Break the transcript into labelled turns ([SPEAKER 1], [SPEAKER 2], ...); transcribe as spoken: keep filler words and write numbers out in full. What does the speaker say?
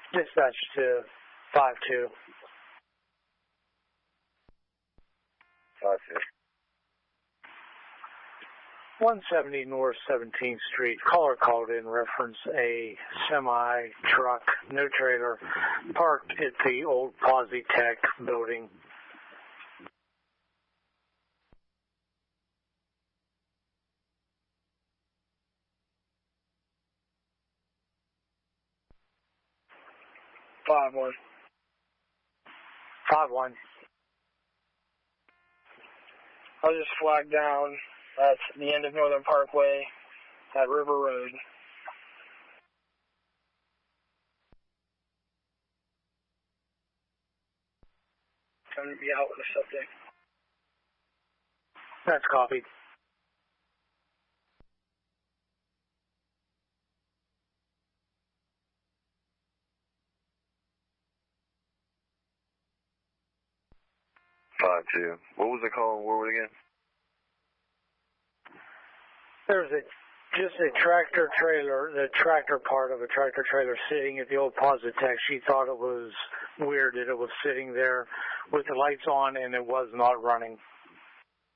[SPEAKER 1] Dispatch to five two.
[SPEAKER 2] five two.
[SPEAKER 1] one seventy North seventeenth Street. Caller called in reference a semi truck, no trailer, parked at the old Positech building.
[SPEAKER 3] Five one.
[SPEAKER 1] Five one.
[SPEAKER 3] I was just flagged down at the end of Northern Parkway at River Road. Trying to be out with the subject.
[SPEAKER 1] That's copied.
[SPEAKER 2] five two. What was the call? Where was it again?
[SPEAKER 1] There's a just a tractor trailer, the tractor part of a tractor trailer sitting at the old Positech. She thought it was weird that it was sitting there with the lights on and it was not running.